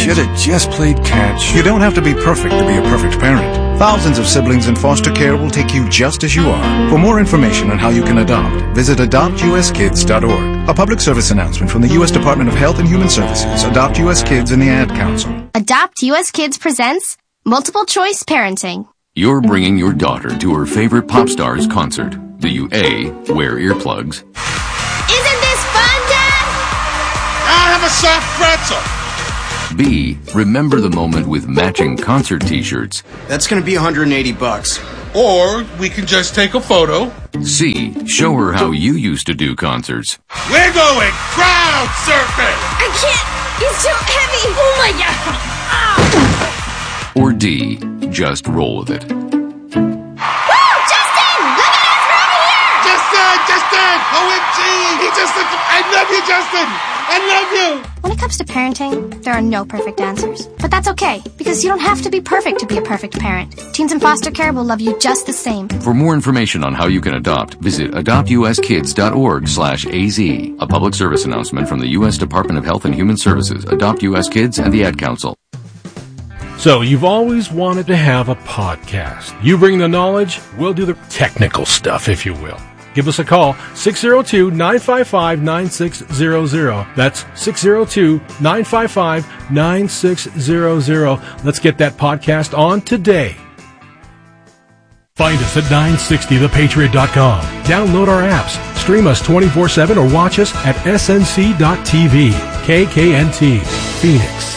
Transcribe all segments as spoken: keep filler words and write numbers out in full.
should have just played catch. You don't have to be perfect to be a perfect parent. Thousands of siblings in foster care will take you just as you are. For more information on how you can adopt, visit adopt u s kids dot org. A public service announcement from the U S Department of Health and Human Services, Adopt U S Kids, and the Ad Council. Adopt U S Kids presents Multiple Choice Parenting. You're bringing your daughter to her favorite pop star's concert. Do you A, wear earplugs? Isn't this fun, Dad? I have a soft pretzel. B, remember the moment with matching concert t-shirts. That's going to be one hundred eighty bucks. Or we can just take a photo. C, show her how you used to do concerts. We're going crowd surfing. I can't. It's too heavy. Oh, my God. Ah. Or D, just roll with it. Woo! Justin! Look at us right here! Justin! Justin! O M G! He just looked... I love you, Justin! I love you! When it comes to parenting, there are no perfect answers. But that's okay, because you don't have to be perfect to be a perfect parent. Teens in foster care will love you just the same. For more information on how you can adopt, visit adopt u s kids dot org slash a z. A public service announcement from the U S Department of Health and Human Services, Adopt U S Kids, and the Ad Council. So, you've always wanted to have a podcast. You bring the knowledge, we'll do the technical stuff, if you will. Give us a call, six oh two, nine five five, nine six zero zero. That's six oh two, nine five five, nine six zero zero. Let's get that podcast on today. Find us at nine sixty the patriot dot com. Download our apps, stream us twenty-four seven, or watch us at s n c dot t v. K K N T, Phoenix.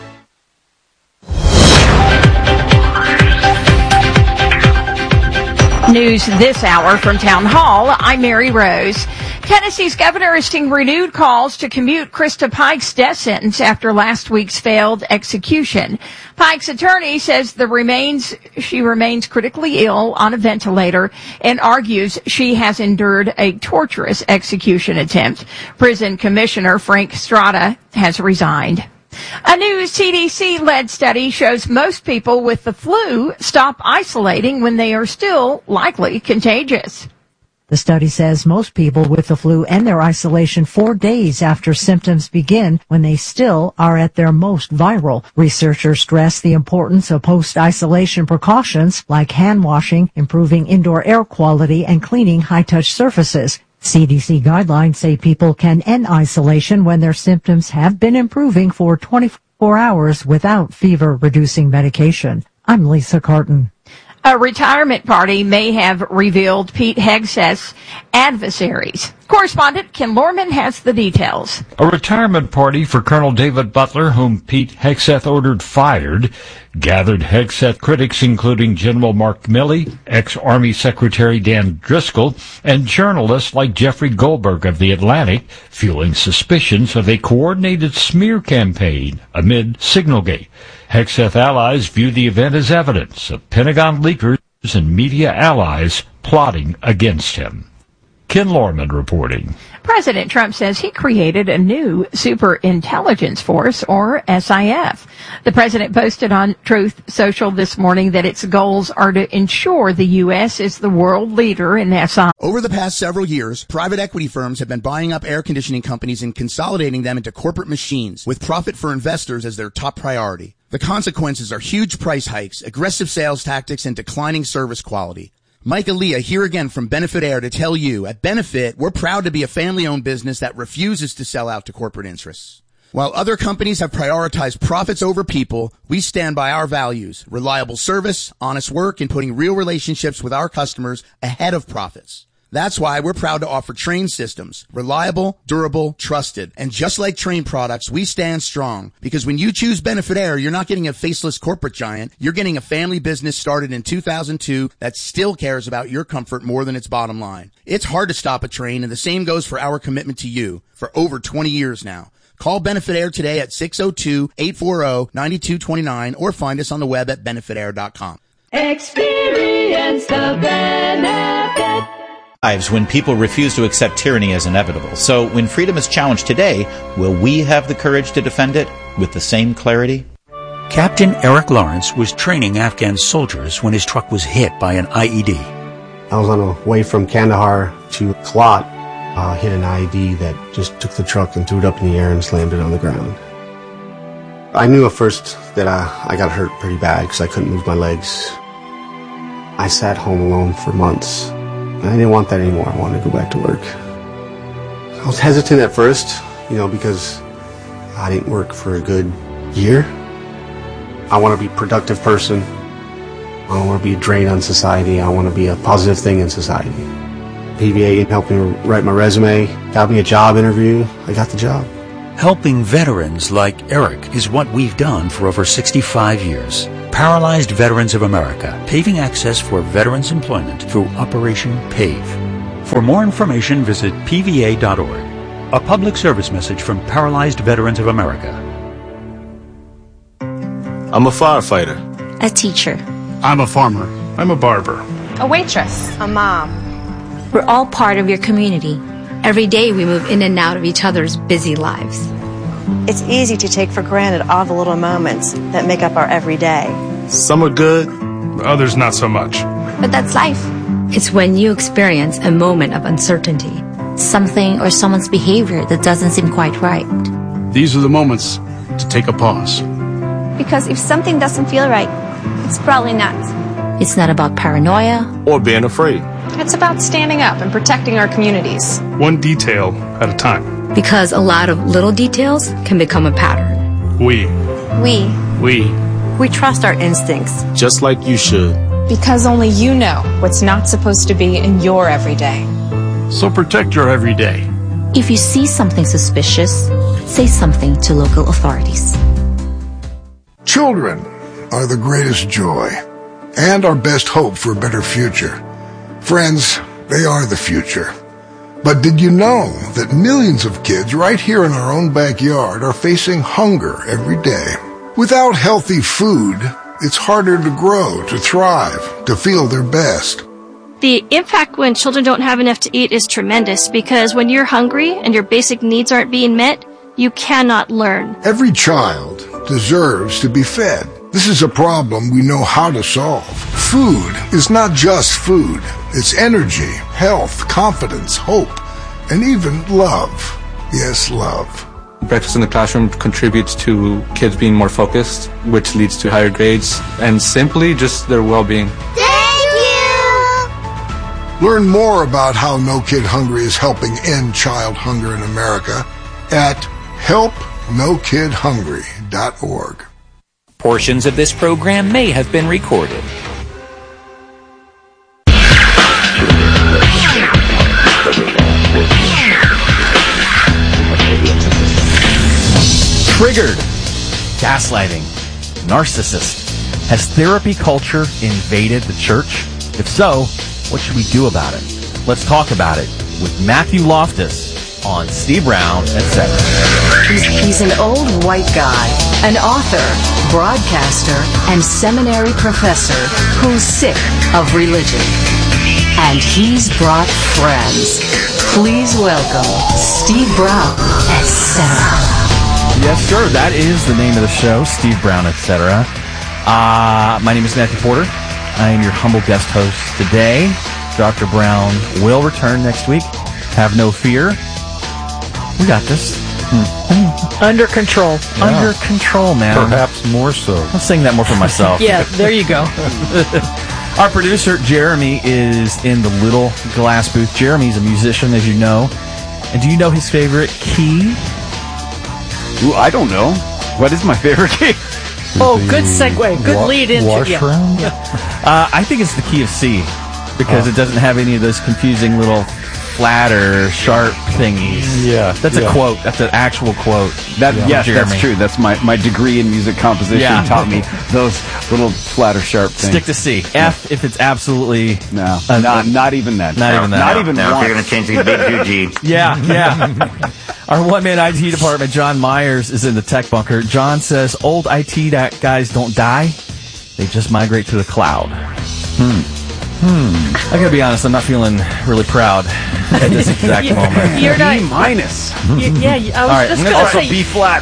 News this hour from Town Hall. I'm Mary Rose. Tennessee's governor is seeing renewed calls to commute Krista Pike's death sentence after last week's failed execution. Pike's attorney says the remains she remains critically ill on a ventilator and argues she has endured a torturous execution attempt. Prison Commissioner Frank Strada has resigned. A new C D C-led study shows most people with the flu stop isolating when they are still likely contagious. The study says most people with the flu end their isolation four days after symptoms begin when they still are at their most viral. Researchers stress the importance of post-isolation precautions like hand washing, improving indoor air quality, and cleaning high-touch surfaces. C D C guidelines say people can end isolation when their symptoms have been improving for twenty-four hours without fever-reducing medication. I'm Lisa Carton. A retirement party may have revealed Pete Hegseth's adversaries. Correspondent Ken Lorman has the details. A retirement party for Colonel David Butler, whom Pete Hegseth ordered fired, gathered Hegseth critics including General Mark Milley, ex-Army Secretary Dan Driscoll, and journalists like Jeffrey Goldberg of The Atlantic, fueling suspicions of a coordinated smear campaign amid Signalgate. Hegseth allies view the event as evidence of Pentagon leakers and media allies plotting against him. Ken Lorman reporting. President Trump says he created a new superintelligence force, or S I F. The president posted on Truth Social this morning that its goals are to ensure the U S is the world leader in S I F. Over the past several years, private equity firms have been buying up air conditioning companies and consolidating them into corporate machines, with profit for investors as their top priority. The consequences are huge price hikes, aggressive sales tactics, and declining service quality. Mike Aaliyah here again from Benefit Air to tell you, at Benefit, we're proud to be a family-owned business that refuses to sell out to corporate interests. While other companies have prioritized profits over people, we stand by our values, reliable service, honest work, and putting real relationships with our customers ahead of profits. That's why we're proud to offer Trane systems. Reliable, durable, trusted. And just like Trane products, we stand strong. Because when you choose Benefit Air, you're not getting a faceless corporate giant. You're getting a family business started in two thousand two that still cares about your comfort more than its bottom line. It's hard to stop a train, and the same goes for our commitment to you for over twenty years now. Call Benefit Air today at six oh two, eight four oh, nine two two nine or find us on the web at benefit air dot com. Experience the benefit. Lives when people refuse to accept tyranny as inevitable. So when freedom is challenged today, will we have the courage to defend it with the same clarity? Captain Eric Lawrence was training Afghan soldiers when his truck was hit by an I E D. I was on the way from Kandahar to Kalat, uh, hit an I E D that just took the truck and threw it up in the air and slammed it on the ground. I knew at first that I, I got hurt pretty bad because I couldn't move my legs. I sat home alone for months. And I didn't want that anymore. I wanted to go back to work. I was hesitant at first, you know, because I didn't work for a good year. I want to be a productive person. I don't want to be a drain on society. I want to be a positive thing in society. P V A helped me write my resume, got me a job interview. I got the job. Helping veterans like Eric is what we've done for over sixty-five years. Paralyzed Veterans of America, paving access for veterans' employment through Operation PAVE. For more information, visit P V A dot org. A public service message from Paralyzed Veterans of America. I'm a firefighter. A teacher. I'm a farmer. I'm a barber. A waitress. A mom. We're all part of your community. Every day we move in and out of each other's busy lives. It's easy to take for granted all the little moments that make up our everyday. Some are good, others not so much. But that's life. It's when you experience a moment of uncertainty, something or someone's behavior that doesn't seem quite right. These are the moments to take a pause. Because if something doesn't feel right, it's probably not. It's not about paranoia or being afraid. It's about standing up and protecting our communities. One detail at a time. Because a lot of little details can become a pattern. We. We. We. We trust our instincts. Just like you should. Because only you know what's not supposed to be in your everyday. So protect your everyday. If you see something suspicious, say something to local authorities. Children are the greatest joy and our best hope for a better future. Friends, they are the future. But did you know that millions of kids right here in our own backyard are facing hunger every day? Without healthy food, it's harder to grow, to thrive, to feel their best. The impact when children don't have enough to eat is tremendous because when you're hungry and your basic needs aren't being met, you cannot learn. Every child deserves to be fed. This is a problem we know how to solve. Food is not just food. It's energy, health, confidence, hope, and even love. Yes, love. Breakfast in the classroom contributes to kids being more focused, which leads to higher grades, and simply just their well-being. Thank you! Learn more about how No Kid Hungry is helping end child hunger in America at help no kid hungry dot org. Portions of this program may have been recorded. Triggered. Gaslighting. Narcissist. Has therapy culture invaded the church? If so, what should we do about it? Let's talk about it with Matthew Loftus on Steve Brown, et cetera. He's, he's an old white guy, an author, broadcaster, and seminary professor who's sick of religion. And he's brought friends. Please welcome Steve Brown, et cetera. Yes, sir. That is the name of the show, Steve Brown, et cetera. Uh, my name is Matthew Porter. I am your humble guest host today. Doctor Brown will return next week. Have no fear. We got this. Hmm. Under control. Yeah. Under control, man. Perhaps more so. I'll sing that more for myself. Yeah, there you go. Our producer, Jeremy, is in the little glass booth. Jeremy's a musician, as you know. And do you know his favorite key? Ooh, I don't know. What is my favorite key? Oh, good segue. Good wa- lead into it. Yeah. uh, I think it's the key of C because oh. it doesn't have any of those confusing little flat or sharp thingies. Yeah. That's yeah. a quote. That's an actual quote. That, yeah. Yes, Jeremy. That's true. That's my, my degree in music composition yeah. taught me those little flat or sharp things. Stick to C. F if it's absolutely... No. Uh, not, not even that. Not no, even that. Not no, even no, once. You're going to change the big two G. Yeah, yeah. Our one-man I T department, John Myers, is in the tech bunker. John says old I T guys don't die. They just migrate to the cloud. Hmm. Hmm. I gotta be honest, I'm not feeling really proud at this exact you, moment. You're not. B minus. You, yeah, I was All right, just gonna going to also say. B flat.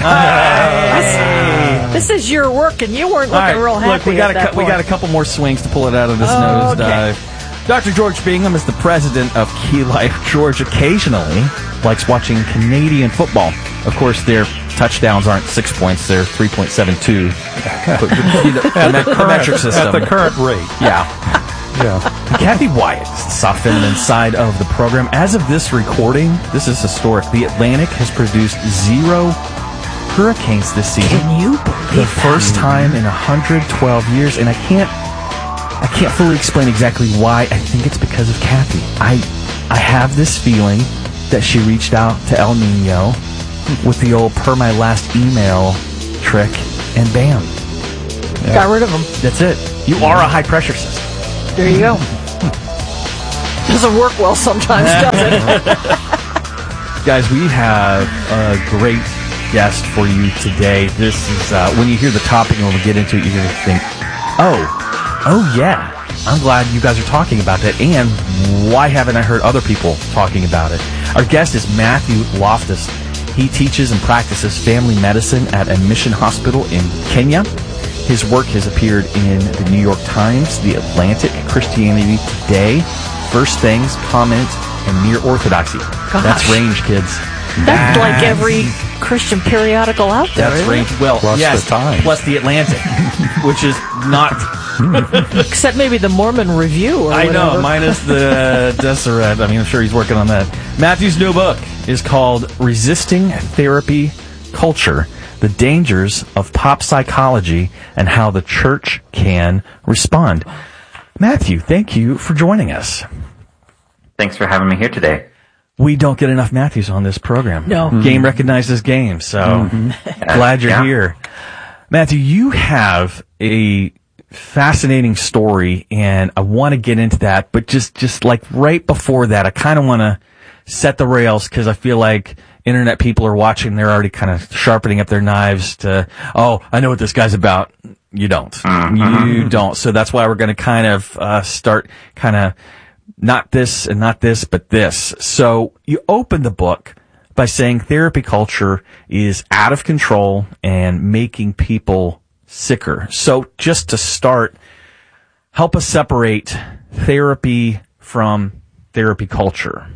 Uh, this, this is your work, and you weren't looking right, real happy. Look, we got at a that cu- point. we got a couple more swings to pull it out of this oh, nosedive. Okay. Doctor George Bingham is the president of Key Life. George occasionally likes watching Canadian football. Of course, their touchdowns aren't six points; they're three point seven two. At the current- metric system at the current rate. Yeah. Yeah. Kathy Wyatt is the soft feminine side of the program. As of this recording, this is historic. The Atlantic has produced zero hurricanes this season. Can you believe The that? first time in one hundred twelve years, and I can't I can't fully explain exactly why. I think it's because of Kathy. I I have this feeling that she reached out to El Nino with the old per my last email trick, and bam. Got rid of them. That's it. You are a high pressure system. There you go. Doesn't work well sometimes, does it? Guys, we have a great guest for you today. This is, uh, when you hear the topic and when we get into it, you're going to think, oh, oh yeah, I'm glad you guys are talking about that, and why haven't I heard other people talking about it? Our guest is Matthew Loftus. He teaches and practices family medicine at a mission hospital in Kenya. His work has appeared in the New York Times, The Atlantic, Christianity Today, First Things, Comment, and Near Orthodoxy. Gosh. That's range, kids. That's like every Christian periodical out there. That's isn't range. it? Well, Plus yes, the Times. plus the Atlantic, which is not. Except maybe the Mormon Review or I know, whatever. minus the Deseret. I mean, I'm sure he's working on that. Matthew's new book is called Resisting Therapy Culture: The Dangers of Pop Psychology and How the Church Can Respond. Matthew, thank you for joining us. Thanks for having me here today. We don't get enough Matthews on this program. No. Game recognizes game, so Mm-hmm. glad you're Yeah. here. Matthew, you have a fascinating story, and I want to get into that, but just, just like right before that, I kind of want to set the rails, because I feel like internet people are watching, they're already kind of sharpening up their knives to, oh, I know what this guy's about. You don't. Mm-hmm. You don't. So that's why we're going to kind of uh, start kind of not this and not this, but this. So you open the book by saying therapy culture is out of control and making people sicker. So just to start, help us separate therapy from therapy culture.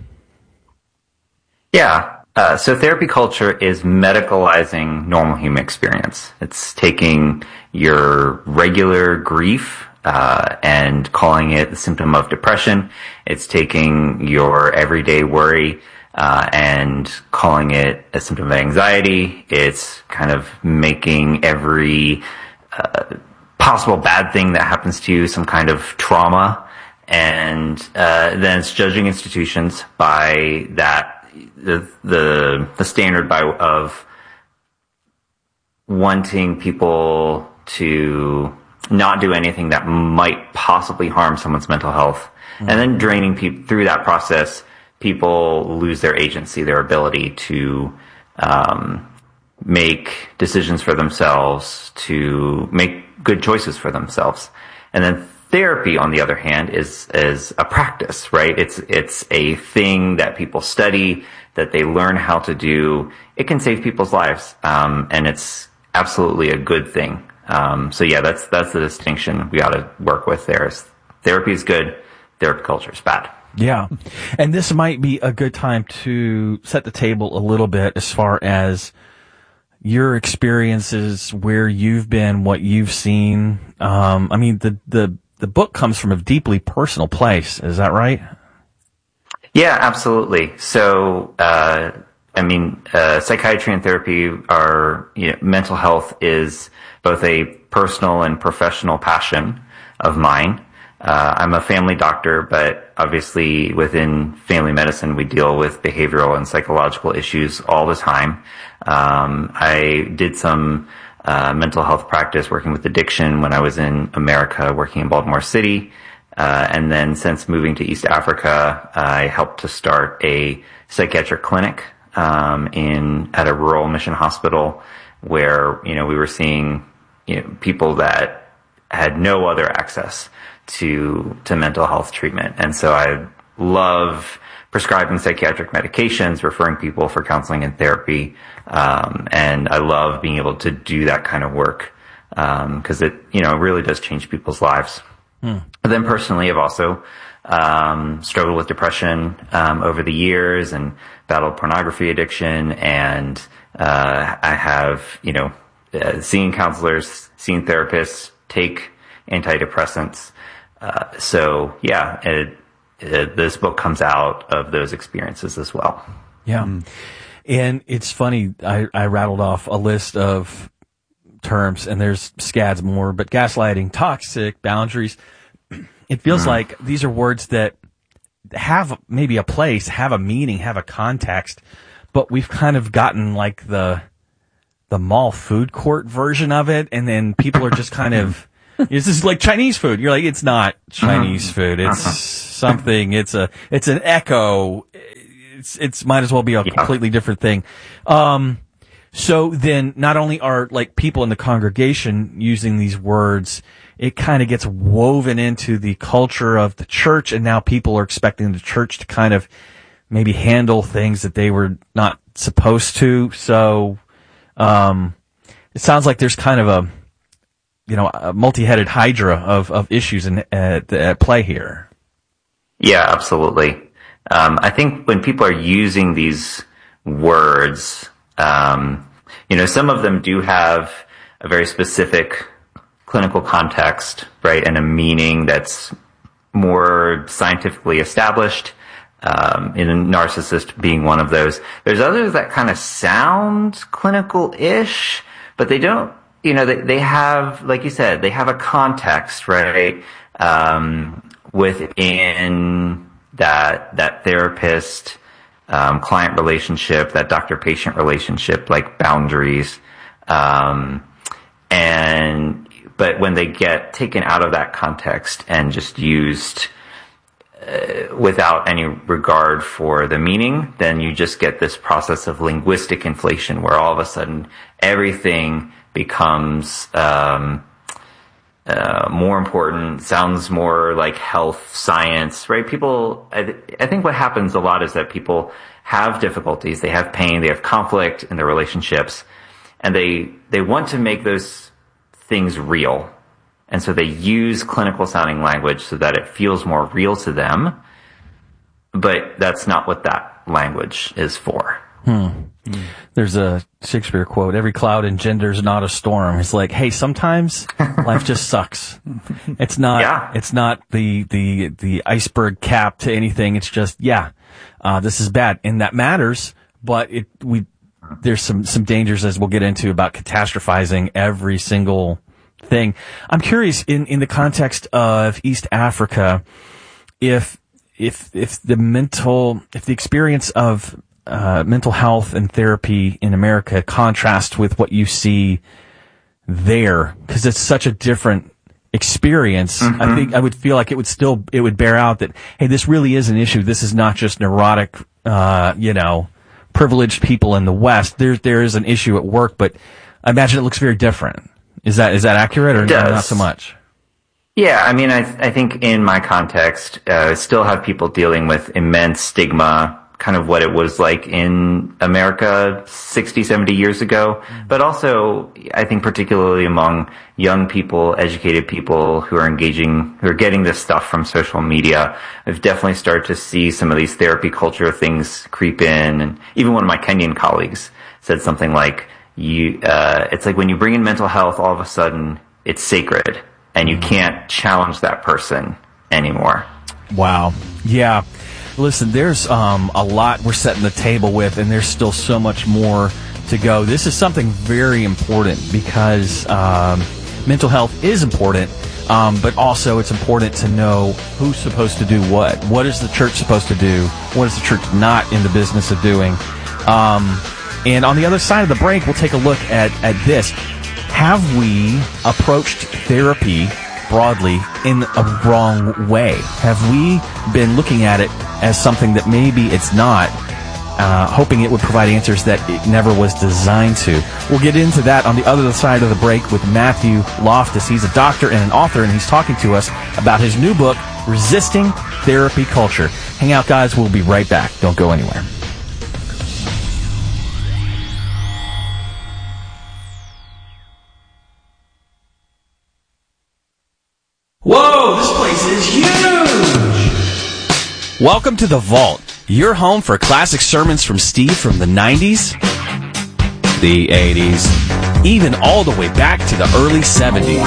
Yeah. Uh, so therapy culture is medicalizing normal human experience. It's taking your regular grief uh, and calling it a symptom of depression. It's taking your everyday worry uh, and calling it a symptom of anxiety. It's kind of making every uh, possible bad thing that happens to you some kind of trauma. And uh, then it's judging institutions by that, the the, the standard by of wanting people to not do anything that might possibly harm someone's mental health. Mm-hmm. And then draining people through that process, people lose their agency, their ability to um, make decisions for themselves, to make good choices for themselves. And then therapy, on the other hand, is is a practice, right? It's it's a thing that people study, that they learn how to do. It can save people's lives, um, and it's absolutely a good thing. Um, so yeah, that's that's the distinction we ought to work with there. Is therapy is good, therapy culture is bad. Yeah. And this might be a good time to set the table a little bit as far as your experiences, where you've been, what you've seen. Um, I mean, the, the, the book comes from a deeply personal place. Is that right? Yeah, absolutely. So, uh, I mean, uh, psychiatry and therapy are, you know, mental health is both a personal and professional passion of mine. Uh, I'm a family doctor, but obviously within family medicine, we deal with behavioral and psychological issues all the time. Um, I did some uh, mental health practice working with addiction when I was in America, working in Baltimore City. Uh, and then since moving to East Africa, I helped to start a psychiatric clinic um, in at a rural mission hospital where, you know, we were seeing, you know, people that had no other access to to mental health treatment. And so I love prescribing psychiatric medications, referring people for counseling and therapy, um, and I love being able to do that kind of work because um, it, you know, really does change people's lives. Hmm. But then personally, I've also um, struggled with depression um, over the years and battled pornography addiction and Uh, I have, you know, uh, seen counselors, seen therapists take antidepressants. Uh, so yeah, it, it, this book comes out of those experiences as well. Yeah. Mm. And it's funny, I, I rattled off a list of terms, and there's scads more, but gaslighting, toxic, boundaries. It feels mm. like these are words that have maybe a place, have a meaning, have a context, but we've kind of gotten like the the mall food court version of it, and then people are just kind of, this is like Chinese food. You're like, it's not Chinese food. It's something. It's a it's an echo. It's it's might as well be a completely different thing. Um, so then, not only are like people in the congregation using these words, it kind of gets woven into the culture of the church, and now people are expecting the church to kind of maybe handle things that they were not supposed to. So, um, it sounds like there's kind of a, you know, a multi-headed hydra of, of issues in, at, at play here. Yeah, absolutely. Um, I think when people are using these words, um, you know, some of them do have a very specific clinical context, right, and a meaning that's more scientifically established, um, in a narcissist being one of those. There's others that kind of sound clinical-ish, but they don't, you know, they, they have, like you said, they have a context, right, um, within that, that therapist, um, client relationship, that doctor-patient relationship, like boundaries, um, and, but when they get taken out of that context and just used uh, without any regard for the meaning, then you just get this process of linguistic inflation where all of a sudden everything becomes um, uh, more important, sounds more like health, science, right? People, I, th- I think what happens a lot is that people have difficulties, they have pain, they have conflict in their relationships, and they they want to make those things real. And so they use clinical sounding language so that it feels more real to them. But that's not what that language is for. Hmm. Mm. There's a Shakespeare quote, every cloud engenders not a storm. It's like, hey, sometimes life just sucks. It's not, yeah. it's not the, the, the iceberg cap to anything. It's just, yeah, uh, this is bad. And that matters, but it, we, there's some, some dangers, as we'll get into, about catastrophizing every single thing. I'm curious, in, in the context of East Africa, if, if, if the mental, if the experience of, uh, mental health and therapy in America contrasts with what you see there, because it's such a different experience. Mm-hmm. I think I would feel like it would still, it would bear out that, hey, this really is an issue. This is not just neurotic, uh, you know, privileged people in the West. There, there is an issue at work, but I imagine it looks very different. Is that, is that accurate, or not so much? Yeah, I mean, I, I think in my context, uh, I still have people dealing with immense stigma, kind of what it was like in America sixty, seventy years ago. Mm-hmm. But also, I think particularly among young people, educated people who are engaging, who are getting this stuff from social media, I've definitely started to see some of these therapy culture things creep in. And even one of my Kenyan colleagues said something like, you, uh, it's like when you bring in mental health, all of a sudden it's sacred and you can't challenge that person anymore. Wow. Yeah. Listen, there's um, a lot we're setting the table with, and there's still so much more to go. This is something very important because um, mental health is important, um, but also it's important to know who's supposed to do what. What is the church supposed to do? What is the church not in the business of doing? Um, and on the other side of the break, we'll take a look at, at this. Have we approached therapy broadly in a wrong way? Have we been looking at it as something that maybe it's not, uh, hoping it would provide answers that it never was designed to? We'll get into that on the other side of the break with Matthew Loftus. He's a doctor and an author, and he's talking to us about his new book, Resisting Therapy Culture. Hang out, guys. We'll be right back. Don't go anywhere. Whoa, this place is huge! Welcome to The Vault, your home for classic sermons from Steve from the nineties, the eighties, even all the way back to the early seventies.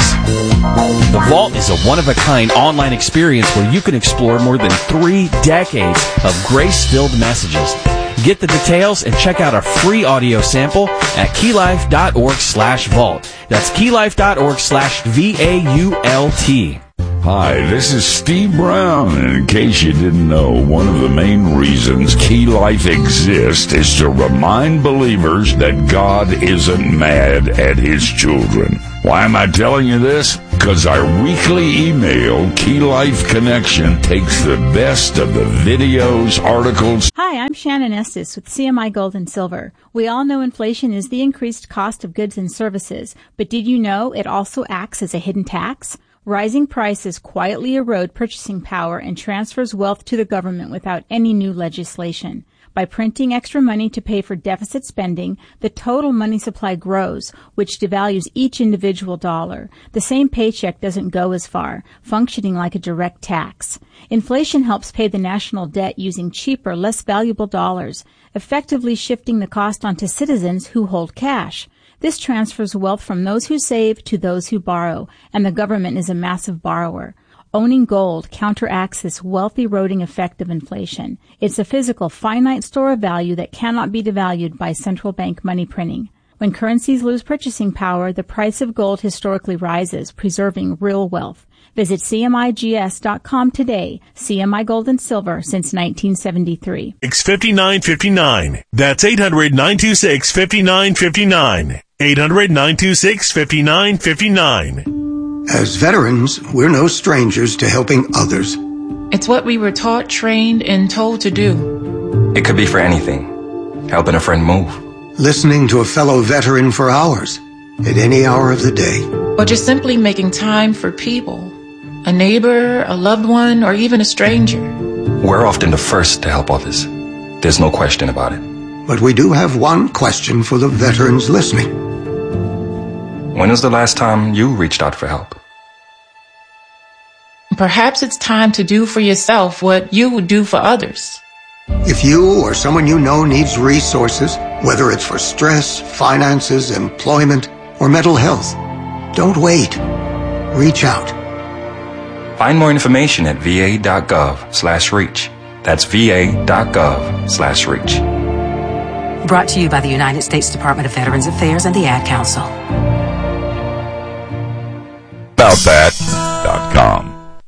The Vault is a one-of-a-kind online experience where you can explore more than three decades of grace-filled messages. Get the details and check out our free audio sample at keylife.org slash vault. That's keylife.org slash V A U L T. Hi, this is Steve Brown, and in case you didn't know, one of the main reasons Key Life exists is to remind believers that God isn't mad at His children. Why am I telling you this? Because our weekly email, Key Life Connection, takes the best of the videos, articles. Hi, I'm Shannon Estes with C M I Gold and Silver. We all know inflation is the increased cost of goods and services, but did you know it also acts as a hidden tax? Rising prices quietly erode purchasing power and transfers wealth to the government without any new legislation. By printing extra money to pay for deficit spending, the total money supply grows, which devalues each individual dollar. The same paycheck doesn't go as far, functioning like a direct tax. Inflation helps pay the national debt using cheaper, less valuable dollars, effectively shifting the cost onto citizens who hold cash. This transfers wealth from those who save to those who borrow, and the government is a massive borrower. Owning gold counteracts this wealth-eroding effect of inflation. It's a physical, finite store of value that cannot be devalued by central bank money printing. When currencies lose purchasing power, the price of gold historically rises, preserving real wealth. Visit C M I G S dot com today. C M I Gold and Silver since nineteen seventy-three. It's fifty-nine fifty-nine. That's eight hundred, nine two six, five nine five nine. eight hundred, nine two six, five nine five nine. As veterans, we're no strangers to helping others. It's what we were taught, trained, and told to do. It could be for anything. Helping a friend move. Listening to a fellow veteran for hours, at any hour of the day. Or just simply making time for people. A neighbor, a loved one, or even a stranger. We're often the first to help others. There's no question about it. But we do have one question for the veterans listening. When was the last time you reached out for help? Perhaps it's time to do for yourself what you would do for others. If you or someone you know needs resources, whether it's for stress, finances, employment, or mental health, don't wait. Reach out. Find more information at va.gov slash reach. That's va.gov slash reach. Brought to you by the United States Department of Veterans Affairs and the Ad Council. About that dot com.